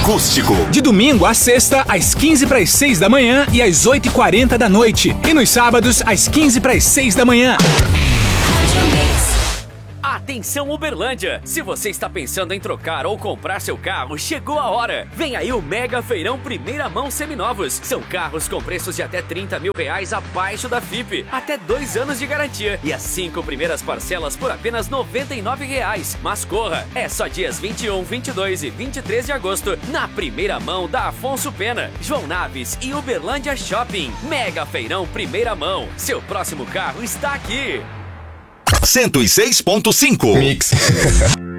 Acústico. De domingo a sexta, às 15 para as 6 da manhã e às 8h40 da noite. E nos sábados, às 15 para as 6 da manhã. Atenção Uberlândia! Se você está pensando em trocar ou comprar seu carro, chegou a hora! Vem aí o Mega Feirão Primeira Mão Seminovos. São carros com preços de até R$30 mil abaixo da FIP. Até 2 anos de garantia. E as 5 primeiras parcelas por apenas R$ 99. Mas corra! É só dias 21, 22 e 23 de agosto na Primeira Mão da Afonso Pena, João Naves e Uberlândia Shopping. Mega Feirão Primeira Mão. Seu próximo carro está aqui! 106.5 Mix.